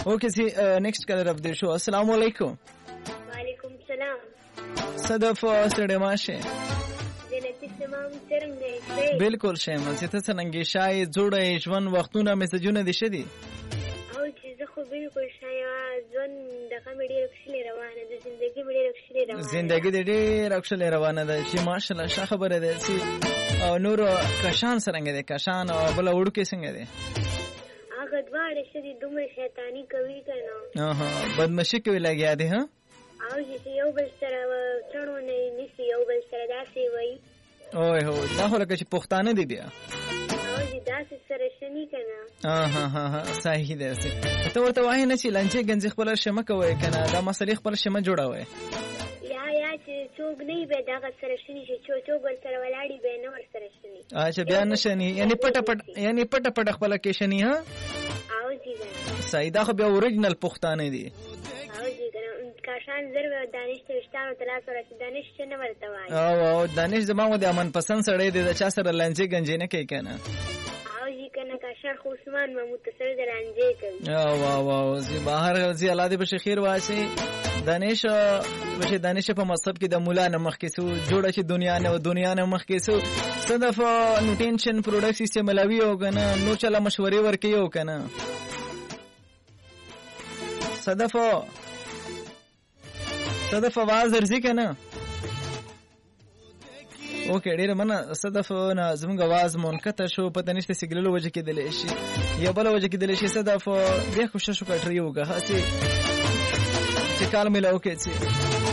Okay, see, next caller of the show. Assalamu alaikum. وعلیکم سلام. صدف ستړی ماشه. جنتی سمام څنګه یې؟ بالکل شیمه چې ته څنګه شای جوړه ژوند وختونه میسجونه دي شدي. او چې زه خو بالکل شایا ژوند دغه مې ډېر ښکلې روانه ده، زندګي مې ډېر ښکلې روانه ده. زندګي دې ډېر ښکلې روانه ده چې ماشاءالله ښه خبره ده چې او نور کشان څنګه دي کشان او بل وړو کې څنګه دي؟ هغه دواړه شدي دومره شیطانی کوي کنه. بدمعشي کوي لګیا دي ها؟ او چې یو بل سره چڼو نه نیسي، یو بل سره داسې وایي. اوه هو دا خو لکه چې پښتانه دي بیا. او چې داسې سره شني کنه. صحیح ده. ته ورته وایې نه چې لانجې گنځې خپل شمه کوي کنه، دا مسلې خپل شمه جوړوي. یا چې څوک نه به دغه سره شني چې څوک ور سره ولاړی به نه ور سره شني. اچھا بیا نشني یعنی پټ پټ خپل کې شني ها؟ او جی صحیح دا خو بیا اوریجنل پښتانه دي. او جی کاشان زر دانش ته وشتانو تلاس ورته دانش نه ورته وایي. او دانش زموږ د امن پسند سړی دی، د چا سره لانجې گنجې نه کوي کنه. او جی کنه کاشان خو عثمان محمود تصل د لانجې کوي. او زی بهر زی الله دې بشه خیر واسي. دانش په مذهب کې د مولا نه مخ کې سو جوړه چې دنیا نه مخ کې سو صدف نوټینشن پروډکټ سیستم ملاوی او کنه نو چلا مشورې ورکي او کنه صدف आवाज ارزي کنه. اوکې ډیره منه صدف نه زموږ आवाज منقطع شو، پته نشته سیګنال وجه کې دلې شي یا بل وجه کې دلې شي. صدف بیا کوشش وکړئ یو غه چې کال ملاو کې